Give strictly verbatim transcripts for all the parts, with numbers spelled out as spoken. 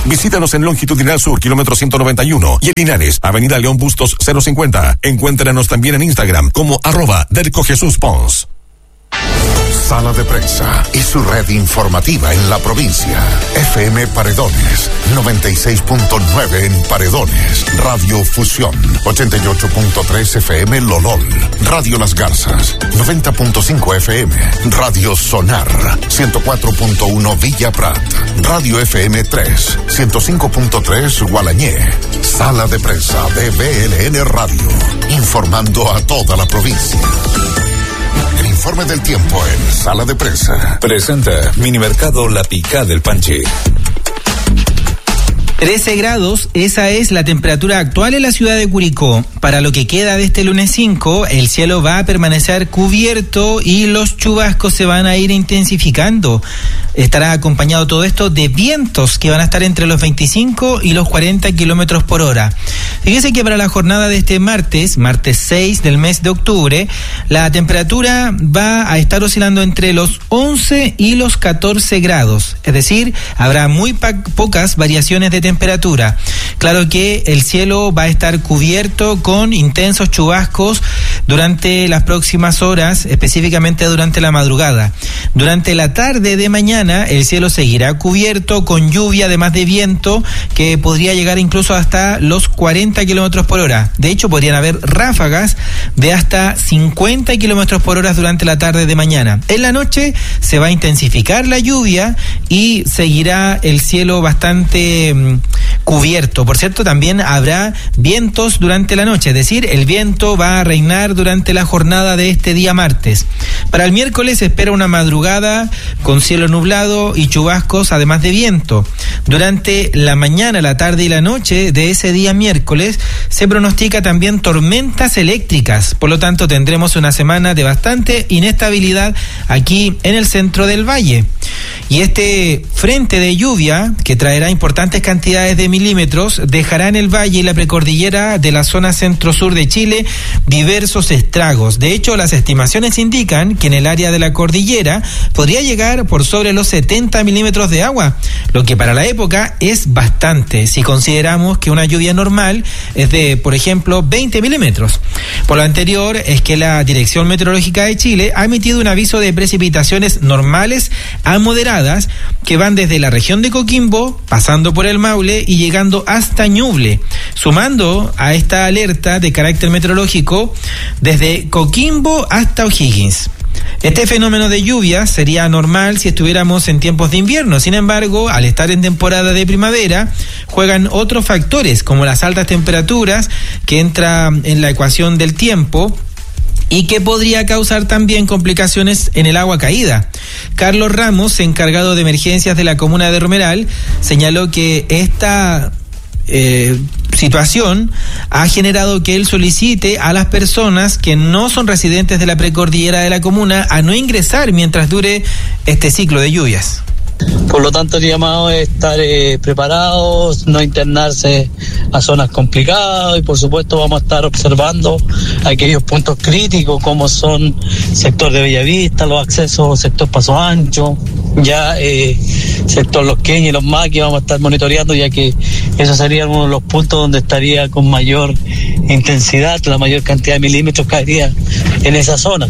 Visítanos en Longitudinal Sur, kilómetro ciento noventa y uno, y en Linares, Avenida León Bustos cero cincuenta. Encuéntranos también en Instagram como arroba Derco Jesús Pons. Sala de Prensa y su red informativa en la provincia. F M Paredones, noventa y seis punto nueve en Paredones. Radio Fusión, ochenta y ocho punto tres F M Lolol. Radio Las Garzas, noventa punto cinco F M. Radio Sonar, ciento cuatro punto uno Villa Prat. Radio F M tres, ciento cinco punto tres Gualañé. Sala de Prensa de B L N Radio, informando a toda la provincia. El informe del tiempo en Sala de Prensa. Presenta Minimercado La Picá del Panchi. trece grados, esa es la temperatura actual en la ciudad de Curicó. Para lo que queda de este lunes cinco, el cielo va a permanecer cubierto y los chubascos se van a ir intensificando. Estará acompañado todo esto de vientos que van a estar entre los veinticinco y los cuarenta kilómetros por hora. Fíjese que para la jornada de este martes, martes seis del mes de octubre, la temperatura va a estar oscilando entre los once y los catorce grados. Es decir, habrá muy pa- pocas variaciones de temperatura. Claro que el cielo va a estar cubierto con intensos chubascos durante las próximas horas, específicamente durante la madrugada. Durante la tarde de mañana, el cielo seguirá cubierto con lluvia, además de viento, que podría llegar incluso hasta los cuarenta kilómetros por hora. De hecho, podrían haber ráfagas de hasta cincuenta kilómetros por hora durante la tarde de mañana. En la noche se va a intensificar la lluvia y seguirá el cielo bastante mmm, cubierto. Por cierto, también habrá vientos durante la noche, es decir, el viento va a reinar durante la jornada de este día martes. Para el miércoles se espera una madrugada con cielo nublado y chubascos, además de viento. Durante la mañana, la tarde y la noche de ese día miércoles se pronostica también tormentas eléctricas. Por lo tanto, tendremos una semana de bastante inestabilidad aquí en el centro del valle. Y este frente de lluvia, que traerá importantes cantidades de milímetros, dejará en el valle y la precordillera de la zona centro-sur de Chile diversos estragos. De hecho, las estimaciones indican que en el área de la cordillera podría llegar por sobre los setenta milímetros de agua, lo que para la época es bastante, si consideramos que una lluvia normal es de, por ejemplo, veinte milímetros. Por lo anterior, es que la Dirección Meteorológica de Chile ha emitido un aviso de precipitaciones normales a moderadas que van desde la región de Coquimbo, pasando por el Maule y llegando hasta Ñuble, sumando a esta alerta de carácter meteorológico desde Coquimbo hasta O'Higgins. Este fenómeno de lluvia sería normal si estuviéramos en tiempos de invierno. Sin embargo, al estar en temporada de primavera, juegan otros factores como las altas temperaturas que entran en la ecuación del tiempo y que podría causar también complicaciones en el agua caída. Carlos Ramos, encargado de emergencias de la comuna de Romeral, señaló que esta Eh, situación ha generado que él solicite a las personas que no son residentes de la precordillera de la comuna a no ingresar mientras dure este ciclo de lluvias. Por lo tanto, el llamado es estar eh, preparados, no internarse a zonas complicadas y por supuesto vamos a estar observando aquellos puntos críticos como son sector de Bellavista, los accesos, sector Paso Ancho, ya eh, sector Los Queños y Los Maquis vamos a estar monitoreando, ya que esos serían uno de los puntos donde estaría con mayor intensidad, la mayor cantidad de milímetros caería en esa zona.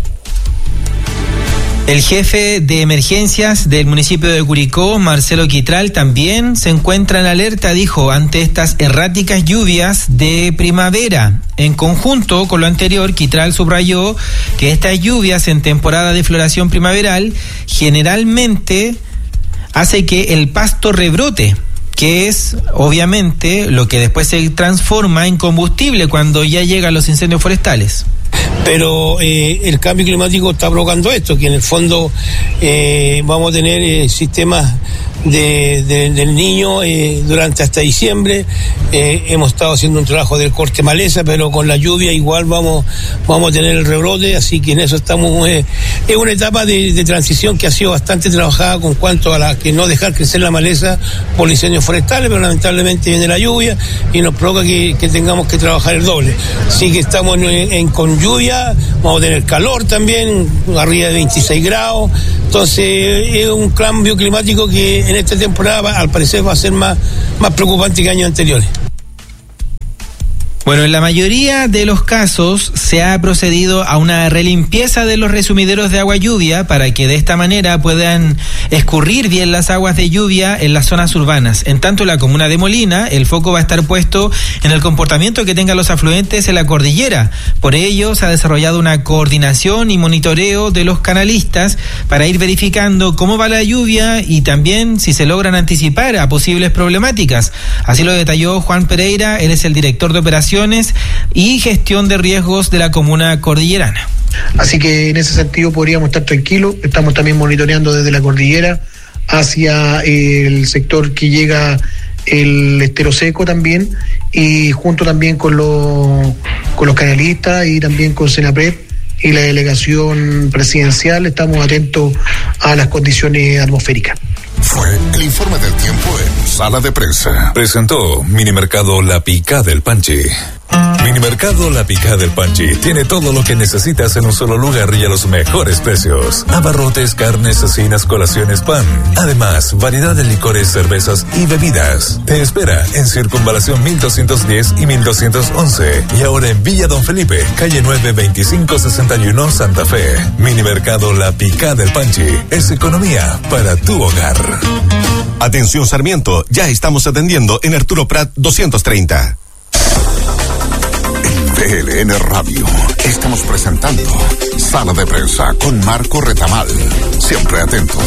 El jefe de emergencias del municipio de Curicó, Marcelo Quitral, también se encuentra en alerta, dijo, ante estas erráticas lluvias de primavera. En conjunto con lo anterior, Quitral subrayó que estas lluvias en temporada de floración primaveral generalmente hace que el pasto rebrote, que es obviamente lo que después se transforma en combustible cuando ya llegan los incendios forestales. Pero eh, el cambio climático está provocando esto, que en el fondo eh, vamos a tener eh, sistemas de, de, del Niño eh, durante hasta diciembre. Eh, hemos estado haciendo un trabajo del corte maleza, pero con la lluvia igual vamos vamos a tener el rebrote, así que en eso estamos. Eh, es una etapa de, de transición que ha sido bastante trabajada con cuanto a la que no dejar crecer la maleza por incendios forestales, pero lamentablemente viene la lluvia y nos provoca que, que tengamos que trabajar el doble. Así que estamos en, en con lluvia, vamos a tener calor también, arriba de veintiséis grados, Entonces es un cambio climático que en esta temporada va, al parecer va a ser más, más preocupante que años anteriores. Bueno, en la mayoría de los casos se ha procedido a una relimpieza de los resumideros de agua lluvia para que de esta manera puedan escurrir bien las aguas de lluvia en las zonas urbanas. En tanto, en la comuna de Molina, el foco va a estar puesto en el comportamiento que tengan los afluentes en la cordillera. Por ello, se ha desarrollado una coordinación y monitoreo de los canalistas para ir verificando cómo va la lluvia y también si se logran anticipar a posibles problemáticas. Así lo detalló Juan Pereira, él es el director de operaciones y gestión de riesgos de la comuna cordillerana. Así que en ese sentido podríamos estar tranquilos. Estamos también monitoreando desde la cordillera hacia el sector que llega el estero seco también, y junto también con los con los canalistas y también con Senapred y la delegación presidencial estamos atentos a las condiciones atmosféricas. Fue el informe del tiempo en Sala de Prensa. Presentó Minimercado La Picá del Panchi. Minimercado La Picá del Panchi tiene todo lo que necesitas en un solo lugar y a los mejores precios. Abarrotes, carnes, cecinas, colaciones, pan. Además, variedad de licores, cervezas y bebidas. Te espera en Circunvalación mil doscientos diez y mil doscientos once. Y ahora en Villa Don Felipe, calle nueve veinticinco sesenta y uno, Santa Fe. Minimercado La Picá del Panchi es economía para tu hogar. Atención Sarmiento, ya estamos atendiendo en Arturo Prat doscientos treinta. V L N Radio. Estamos presentando Sala de Prensa con Marco Retamal. Siempre atento.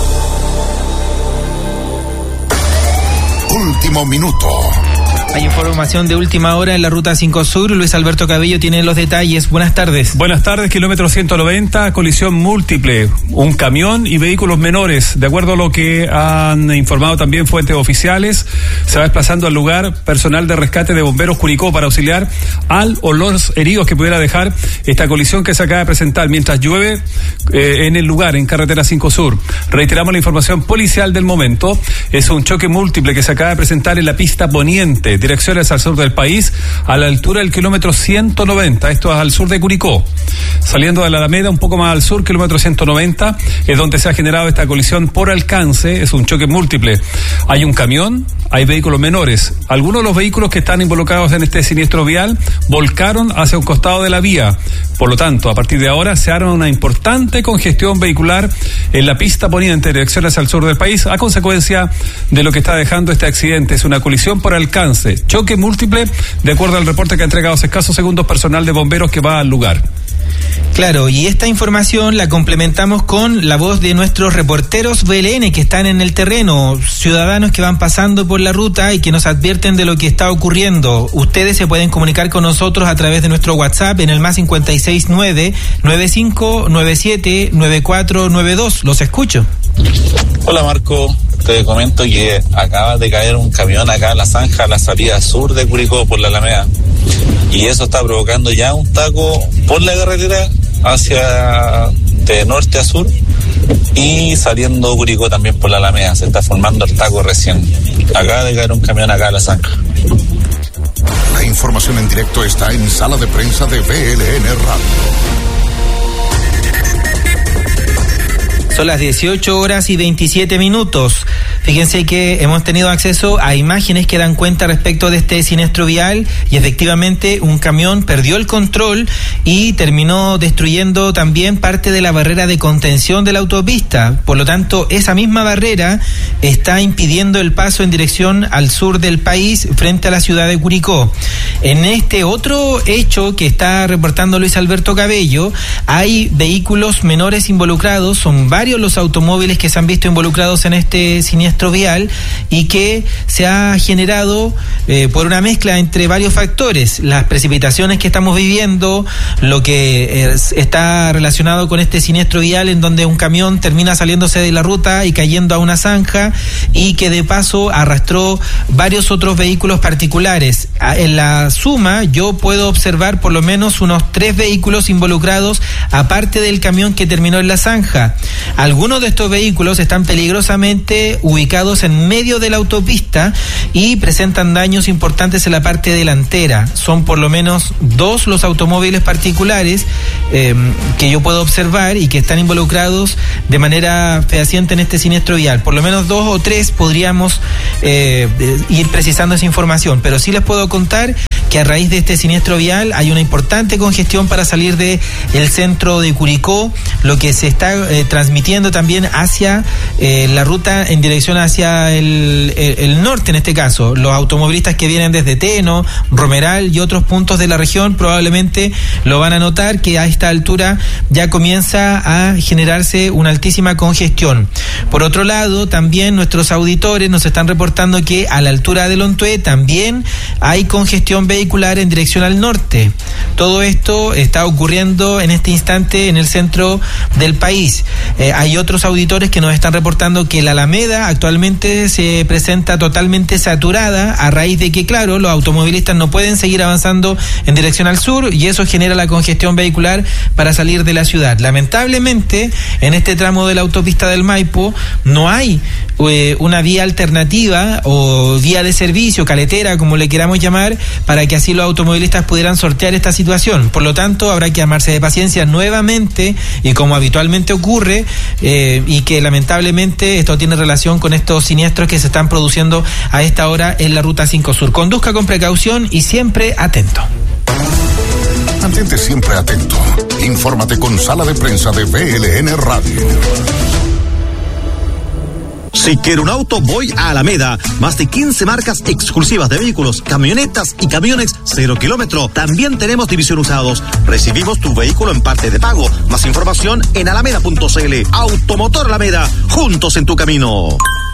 Último minuto. Hay información de última hora en la ruta cinco Sur. Luis Alberto Cabello tiene los detalles. Buenas tardes. Buenas tardes, kilómetro ciento noventa, colisión múltiple, un camión y vehículos menores. De acuerdo a lo que han informado también fuentes oficiales, se va desplazando al lugar personal de rescate de Bomberos Curicó para auxiliar al o los heridos que pudiera dejar esta colisión que se acaba de presentar mientras llueve eh, en el lugar, en carretera cinco Sur. Reiteramos la información policial del momento. Es un choque múltiple que se acaba de presentar en la pista poniente, direcciones al sur del país, a la altura del kilómetro ciento noventa, esto es al sur de Curicó. Saliendo de la Alameda, un poco más al sur, kilómetro ciento noventa, es donde se ha generado esta colisión por alcance, es un choque múltiple. Hay un camión, hay vehículos menores. Algunos de los vehículos que están involucrados en este siniestro vial volcaron hacia un costado de la vía. Por lo tanto, a partir de ahora se arma una importante congestión vehicular en la pista poniente, direcciones al sur del país, a consecuencia de lo que está dejando este accidente. Es una colisión por alcance, choque múltiple, de acuerdo al reporte que ha entregado hace escasos segundos personal de bomberos que va al lugar. Claro, y esta información la complementamos con la voz de nuestros reporteros V L N que están en el terreno, ciudadanos que van pasando por la ruta y que nos advierten de lo que está ocurriendo. Ustedes se pueden comunicar con nosotros a través de nuestro WhatsApp en el más cincuenta y seis nueve, nueve cinco nueve siete, nueve cuatro nueve dos. Los escucho. Hola Marco, te comento que acaba de caer un camión acá en la zanja, a la salida sur de Curicó por la Alameda, y eso está provocando ya un taco por la carretera hacia de norte a sur y saliendo Curicó también por la Alameda. Se está formando el taco recién. Acaba de caer un camión acá a la zanja. La información en directo está en Sala de Prensa de V L N Radio. Son las dieciocho horas y veintisiete minutos. Fíjense que hemos tenido acceso a imágenes que dan cuenta respecto de este siniestro vial y efectivamente un camión perdió el control y terminó destruyendo también parte de la barrera de contención de la autopista. Por lo tanto, esa misma barrera está impidiendo el paso en dirección al sur del país frente a la ciudad de Curicó. En este otro hecho que está reportando Luis Alberto Cabello, hay vehículos menores involucrados, son varios los automóviles que se han visto involucrados en este siniestro vial y que se ha generado eh, por una mezcla entre varios factores, las precipitaciones que estamos viviendo, lo que eh, está relacionado con este siniestro vial en donde un camión termina saliéndose de la ruta y cayendo a una zanja y que de paso arrastró varios otros vehículos particulares. En la suma yo puedo observar por lo menos unos tres vehículos involucrados aparte del camión que terminó en la zanja. Algunos de estos vehículos están peligrosamente ubicados ubicados en medio de la autopista y presentan daños importantes en la parte delantera. Son por lo menos dos los automóviles particulares eh, que yo puedo observar y que están involucrados de manera fehaciente en este siniestro vial. Por lo menos dos o tres podríamos eh, ir precisando esa información, pero sí les puedo contar que a raíz de este siniestro vial hay una importante congestión para salir de el centro de Curicó, lo que se está eh, transmitiendo también hacia eh, la ruta en dirección hacia el, el, el norte en este caso. Los automovilistas que vienen desde Teno, Romeral y otros puntos de la región probablemente lo van a notar que a esta altura ya comienza a generarse una altísima congestión. Por otro lado, también nuestros auditores nos están reportando que a la altura del Lontué también hay congestión vehicular en dirección al norte. Todo esto está ocurriendo en este instante en el centro del país. Eh, hay otros auditores que nos están reportando que la Alameda actualmente se presenta totalmente saturada a raíz de que, claro, los automovilistas no pueden seguir avanzando en dirección al sur y eso genera la congestión vehicular para salir de la ciudad. Lamentablemente, en este tramo de la autopista del Maipo no hay eh, una vía alternativa o vía de servicio, caletera, como le queramos llamar, para que así los automovilistas pudieran sortear esta situación. Por lo tanto, habrá que armarse de paciencia nuevamente y como habitualmente ocurre, eh, y que lamentablemente esto tiene relación con estos siniestros que se están produciendo a esta hora en la Ruta cinco Sur. Conduzca con precaución y siempre atento. Mantente siempre atento. Infórmate con Sala de Prensa de V L N Radio. Si quiero un auto, voy a Alameda. Más de quince marcas exclusivas de vehículos, camionetas y camiones cero kilómetro. También tenemos división usados. Recibimos tu vehículo en parte de pago. Más información en alameda punto c l. Automotor Alameda, juntos en tu camino.